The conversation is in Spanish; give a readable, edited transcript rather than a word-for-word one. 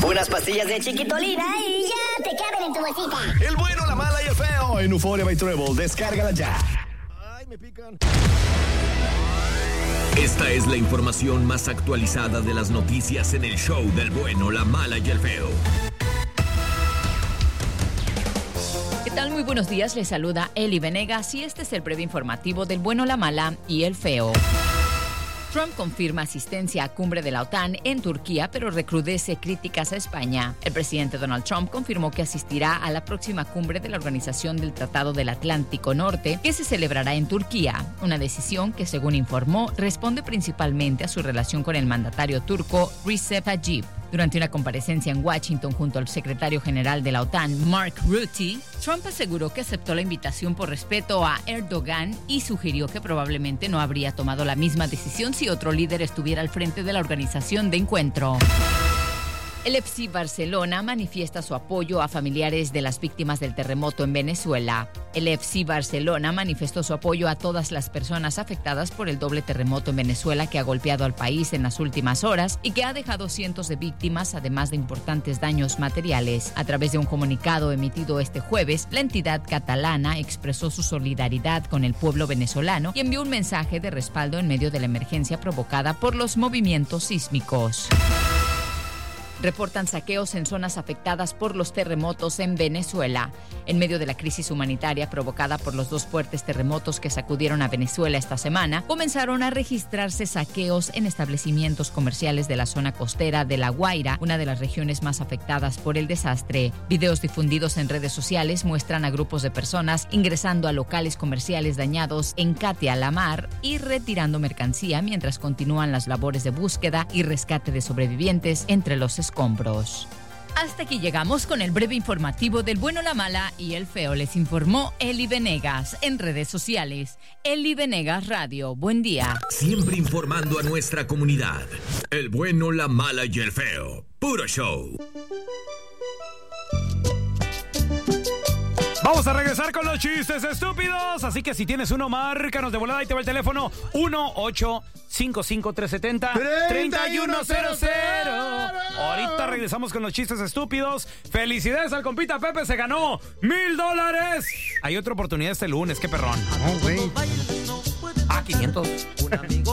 Unas pastillas de Chiquitolina y ya te caben en tu bolsita. El bueno, la mala y el feo en Euphoria by Treble. Descárgala ya. Ay, me pican. Esta es la información más actualizada de las noticias en el show del bueno, la mala y el feo. ¿Qué tal? Muy buenos días, les saluda Eli Venegas y este es el breve informativo del bueno, la mala y el feo. Trump confirma asistencia a cumbre de la OTAN en Turquía, pero recrudece críticas a España. El presidente Donald Trump confirmó que asistirá a la próxima cumbre de la Organización del Tratado del Atlántico Norte, que se celebrará en Turquía. Una decisión que, según informó, responde principalmente a su relación con el mandatario turco Recep Tayyip. Durante una comparecencia en Washington junto al secretario general de la OTAN, Mark Rutte, Trump aseguró que aceptó la invitación por respeto a Erdogan y sugirió que probablemente no habría tomado la misma decisión si otro líder estuviera al frente de la organización de encuentro. El FC Barcelona manifiesta su apoyo a familiares de las víctimas del terremoto en Venezuela. El FC Barcelona manifestó su apoyo a todas las personas afectadas por el doble terremoto en Venezuela que ha golpeado al país en las últimas horas y que ha dejado cientos de víctimas, además de importantes daños materiales. A través de un comunicado emitido este jueves, la entidad catalana expresó su solidaridad con el pueblo venezolano y envió un mensaje de respaldo en medio de la emergencia provocada por los movimientos sísmicos. Reportan saqueos en zonas afectadas por los terremotos en Venezuela. En medio de la crisis humanitaria provocada por los dos fuertes terremotos que sacudieron a Venezuela esta semana, comenzaron a registrarse saqueos en establecimientos comerciales de la zona costera de La Guaira, una de las regiones más afectadas por el desastre. Videos difundidos en redes sociales muestran a grupos de personas ingresando a locales comerciales dañados en Catia la Mar y retirando mercancía mientras continúan las labores de búsqueda y rescate de sobrevivientes entre los escombros. Hasta aquí llegamos con el breve informativo del bueno, la mala y el feo. Les informó Eli Venegas en redes sociales. Eli Venegas Radio. Buen día. Siempre informando a nuestra comunidad. El bueno, la mala y el feo. Puro show. Vamos a regresar con los chistes estúpidos. Así que si tienes uno, márcanos de volada y te va el teléfono 1-855-370-3100. Ahorita regresamos con los chistes estúpidos. Felicidades al compita Pepe, se ganó $1,000. Hay otra oportunidad este lunes, qué perrón. No, güey. 500.